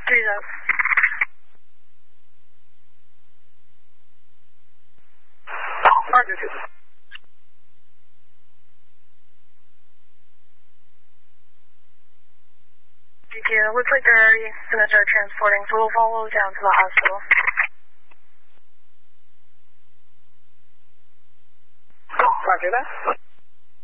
Jesus. Roger. Thank you. Looks like they're already going to start transporting, so we'll follow down to the hospital. Roger that.